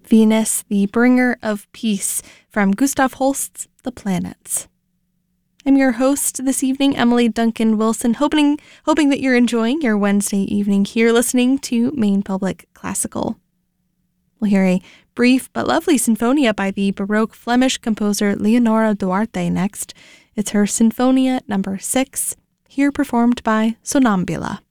Venus, the bringer of peace, from Gustav Holst's The Planets. I'm your host this evening, Emily Duncan Wilson, hoping that you're enjoying your Wednesday evening here listening to Maine Public Classical. We'll hear a brief but lovely sinfonia by the Baroque Flemish composer Leonora Duarte next. It's her Sinfonia No. 6, here performed by Sonambula.